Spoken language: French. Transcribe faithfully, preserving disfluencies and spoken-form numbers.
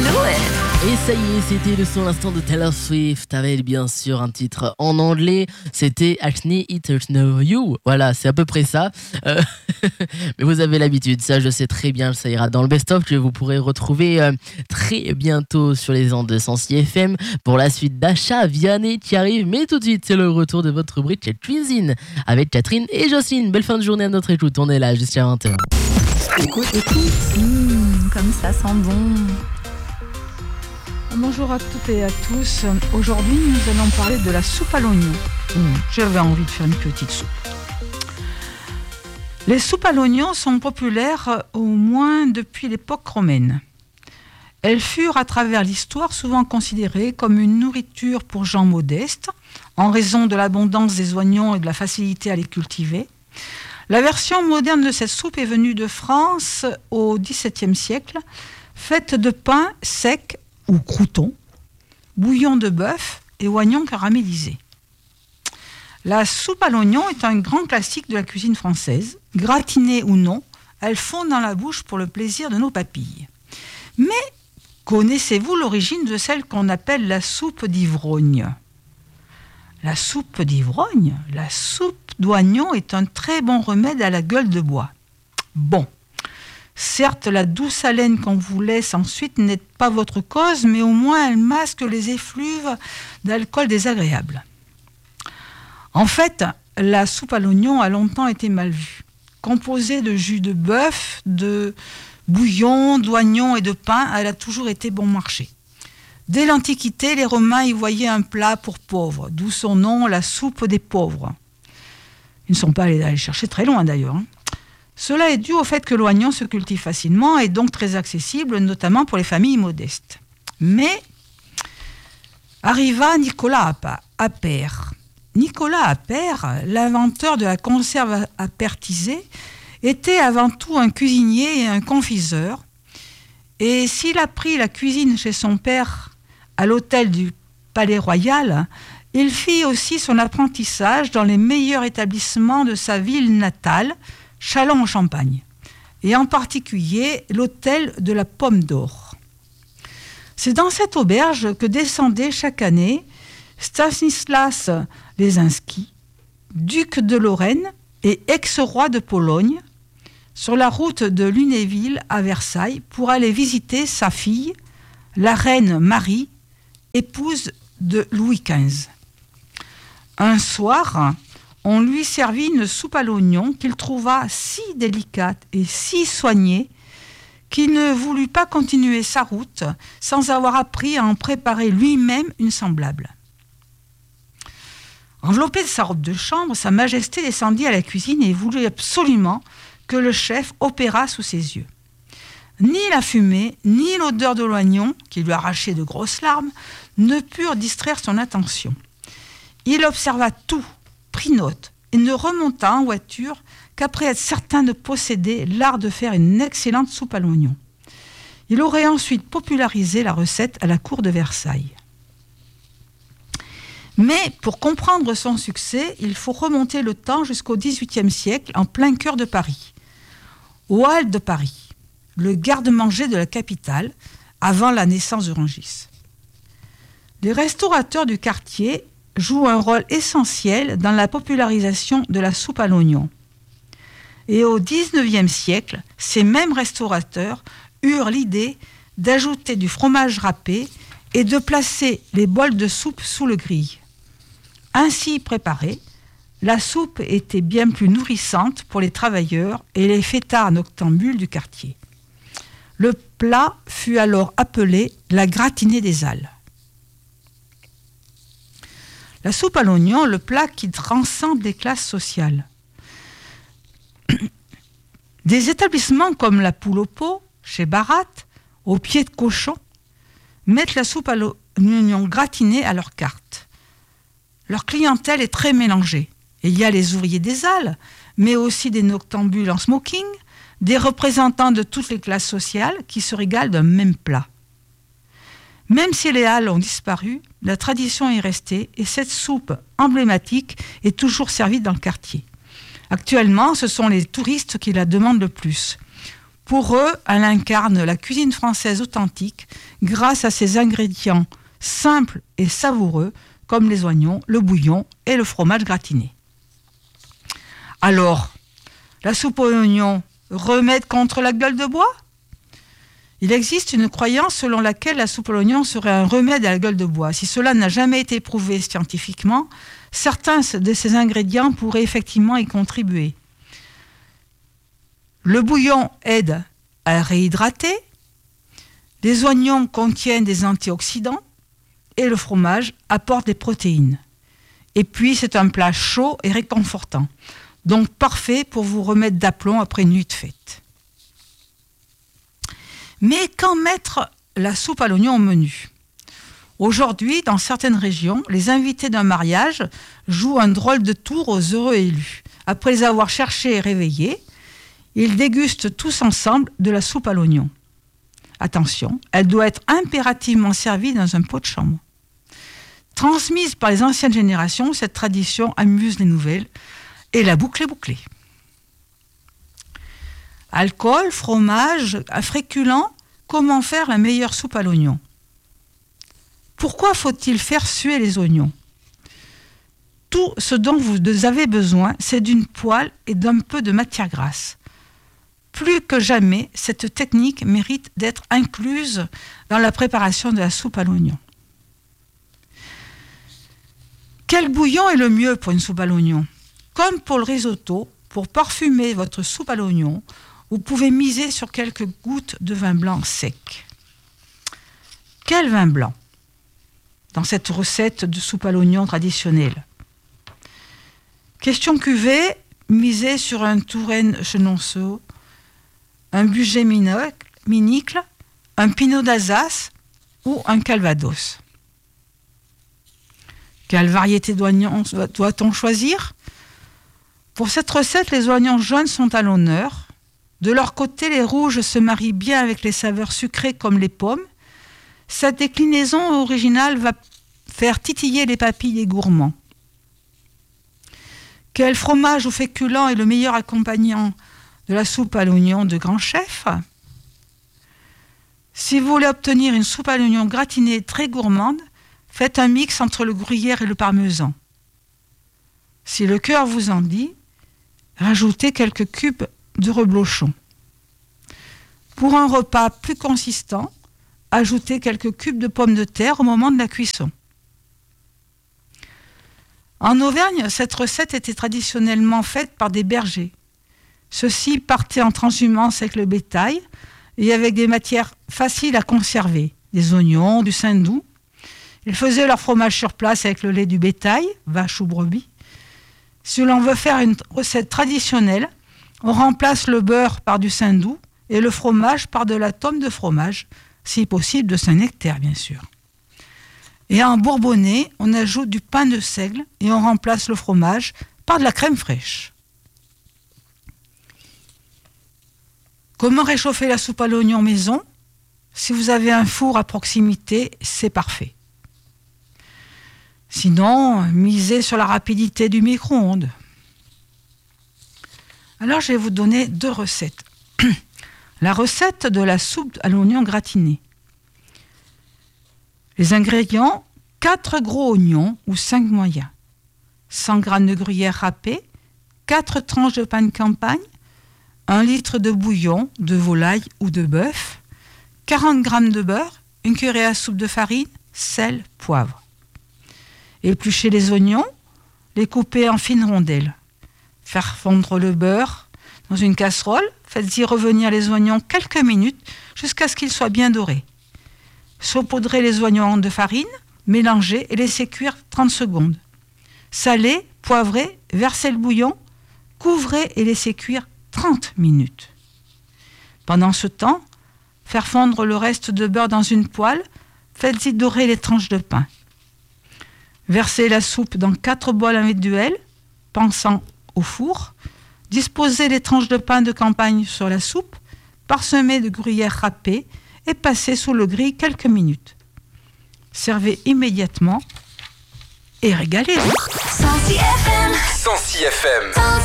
Et ça y est, c'était le son l'instant de Taylor Swift avec bien sûr un titre en anglais, c'était Hackney It Know You. Voilà, c'est à peu près ça. Euh, mais vous avez l'habitude, ça je sais très bien, ça ira dans le best-of que vous pourrez retrouver euh, très bientôt sur les ondes de Sensi F M pour la suite d'Acha Vianney qui arrive. Mais tout de suite, c'est le retour de votre rubrique Cuisine avec Catherine et Jocelyne. Belle fin de journée à notre écoute, on est là jusqu'à vingt heures. Écoute, écoute, mmh, comme ça sent bon. Bonjour à toutes et à tous. Aujourd'hui, nous allons parler de la soupe à l'oignon. Mmh, j'avais envie de faire une petite soupe. Les soupes à l'oignon sont populaires au moins depuis l'époque romaine. Elles furent à travers l'histoire souvent considérées comme une nourriture pour gens modestes, en raison de l'abondance des oignons et de la facilité à les cultiver. La version moderne de cette soupe est venue de France au dix-septième siècle, faite de pain sec ou croûtons, bouillon de bœuf et oignons caramélisés. La soupe à l'oignon est un grand classique de la cuisine française. Gratinée ou non, elle fond dans la bouche pour le plaisir de nos papilles. Mais connaissez-vous l'origine de celle qu'on appelle la soupe d'ivrogne ? La soupe d'ivrogne, la soupe d'oignon est un très bon remède à la gueule de bois. Bon. Certes, la douce haleine qu'on vous laisse ensuite n'est pas votre cause, mais au moins elle masque les effluves d'alcool désagréables. En fait, la soupe à l'oignon a longtemps été mal vue. Composée de jus de bœuf, de bouillon, d'oignons et de pain, elle a toujours été bon marché. Dès l'Antiquité, les Romains y voyaient un plat pour pauvres, d'où son nom, la soupe des pauvres. Ils ne sont pas allés chercher très loin d'ailleurs, hein. Cela est dû au fait que l'oignon se cultive facilement et donc très accessible, notamment pour les familles modestes. Mais arriva Nicolas Appert. Nicolas Appert, l'inventeur de la conserve appertisée, était avant tout un cuisinier et un confiseur. Et s'il a pris la cuisine chez son père à l'hôtel du Palais Royal, il fit aussi son apprentissage dans les meilleurs établissements de sa ville natale, Châlons en Champagne, et en particulier l'hôtel de la Pomme d'Or. C'est dans cette auberge que descendaient chaque année Stanislas Lesinski, duc de Lorraine et ex-roi de Pologne, sur la route de Lunéville à Versailles pour aller visiter sa fille, la reine Marie, épouse de Louis quinze. Un soir, on lui servit une soupe à l'oignon qu'il trouva si délicate et si soignée qu'il ne voulut pas continuer sa route sans avoir appris à en préparer lui-même une semblable. Enveloppé de sa robe de chambre, Sa Majesté descendit à la cuisine et voulut absolument que le chef opérât sous ses yeux. Ni la fumée, ni l'odeur de l'oignon, qui lui arrachait de grosses larmes, ne purent distraire son attention. Il observa tout, prit note et ne remonta en voiture qu'après être certain de posséder l'art de faire une excellente soupe à l'oignon. Il aurait ensuite popularisé la recette à la cour de Versailles. Mais pour comprendre son succès, il faut remonter le temps jusqu'au dix-huitième siècle, en plein cœur de Paris. Aux Halles de Paris, le garde-manger de la capitale, avant la naissance de Rungis. Les restaurateurs du quartier jouent un rôle essentiel dans la popularisation de la soupe à l'oignon. Et au dix-neuvième siècle, ces mêmes restaurateurs eurent l'idée d'ajouter du fromage râpé et de placer les bols de soupe sous le grille. Ainsi préparée, la soupe était bien plus nourrissante pour les travailleurs et les fêtards noctambules du quartier. Le plat fut alors appelé la gratinée des Halles. La soupe à l'oignon, le plat qui transcende les classes sociales. Des établissements comme la Poule au pot, chez Barat, au pied de cochon, mettent la soupe à l'oignon gratinée à leur carte. Leur clientèle est très mélangée. Il y a les ouvriers des Halles, mais aussi des noctambules en smoking, des représentants de toutes les classes sociales qui se régalent d'un même plat. Même si les Halles ont disparu, la tradition est restée et cette soupe emblématique est toujours servie dans le quartier. Actuellement, ce sont les touristes qui la demandent le plus. Pour eux, elle incarne la cuisine française authentique grâce à ses ingrédients simples et savoureux comme les oignons, le bouillon et le fromage gratiné. Alors, la soupe aux oignons, remède contre la gueule de bois ? Il existe une croyance selon laquelle la soupe aux oignons serait un remède à la gueule de bois. Si cela n'a jamais été prouvé scientifiquement, certains de ces ingrédients pourraient effectivement y contribuer. Le bouillon aide à réhydrater, les oignons contiennent des antioxydants et le fromage apporte des protéines. Et puis c'est un plat chaud et réconfortant, donc parfait pour vous remettre d'aplomb après une nuit de fête. Mais quand mettre la soupe à l'oignon au menu ? Aujourd'hui, dans certaines régions, les invités d'un mariage jouent un drôle de tour aux heureux élus. Après les avoir cherchés et réveillés, ils dégustent tous ensemble de la soupe à l'oignon. Attention, elle doit être impérativement servie dans un pot de chambre. Transmise par les anciennes générations, cette tradition amuse les nouvelles et la boucle est bouclée. Alcool, fromage, féculent, comment faire la meilleure soupe à l'oignon ? Pourquoi faut-il faire suer les oignons ? Tout ce dont vous avez besoin, c'est d'une poêle et d'un peu de matière grasse. Plus que jamais, cette technique mérite d'être incluse dans la préparation de la soupe à l'oignon. Quel bouillon est le mieux pour une soupe à l'oignon ? Comme pour le risotto, pour parfumer votre soupe à l'oignon, vous pouvez miser sur quelques gouttes de vin blanc sec. Quel vin blanc ? Dans cette recette de soupe à l'oignon traditionnelle. Question cuvée, misez sur un Touraine Chenonceau, un Bugey Minicle, un Pinot d'Alsace ou un Calvados. Quelle variété d'oignons doit-on choisir ? Pour cette recette, les oignons jaunes sont à l'honneur. De leur côté, les rouges se marient bien avec les saveurs sucrées comme les pommes. Cette déclinaison originale va faire titiller les papilles des gourmands. Quel fromage ou féculent est le meilleur accompagnant de la soupe à l'oignon de grand chef ? Si vous voulez obtenir une soupe à l'oignon gratinée très gourmande, faites un mix entre le gruyère et le parmesan. Si le cœur vous en dit, rajoutez quelques cubes de reblochon. Pour un repas plus consistant, ajoutez quelques cubes de pommes de terre au moment de la cuisson. En Auvergne, cette recette était traditionnellement faite par des bergers. Ceux-ci partaient en transhumance avec le bétail et avec des matières faciles à conserver, des oignons, du saindoux. Ils faisaient leur fromage sur place avec le lait du bétail, vache ou brebis. Si l'on veut faire une recette traditionnelle, on remplace le beurre par du saindoux et le fromage par de la tome de fromage, si possible de Saint-Nectaire bien sûr. Et en bourbonnais, on ajoute du pain de seigle et on remplace le fromage par de la crème fraîche. Comment réchauffer la soupe à l'oignon maison ? Si vous avez un four à proximité, c'est parfait. Sinon, misez sur la rapidité du micro-ondes. Alors, je vais vous donner deux recettes. La recette de la soupe à l'oignon gratiné. Les ingrédients, quatre gros oignons ou cinq moyens, cent grammes de gruyère râpée, quatre tranches de pain de campagne, un litre de bouillon de volaille ou de bœuf, quarante grammes de beurre, une cuillerée à soupe de farine, sel, poivre. Épluchez les oignons, les couper en fines rondelles. Faire fondre le beurre dans une casserole, faites-y revenir les oignons quelques minutes jusqu'à ce qu'ils soient bien dorés. Saupoudrez les oignons de farine, mélangez et laissez cuire trente secondes. Salez, poivrez, versez le bouillon, couvrez et laissez cuire trente minutes. Pendant ce temps, faire fondre le reste de beurre dans une poêle, faites-y dorer les tranches de pain. Versez la soupe dans quatre bols individuels, pensant au four. Disposez les tranches de pain de campagne sur la soupe, parsemez de gruyère râpée et passez sous le grill quelques minutes. Servez immédiatement et régalez-vous. cent six F M. cent six F M.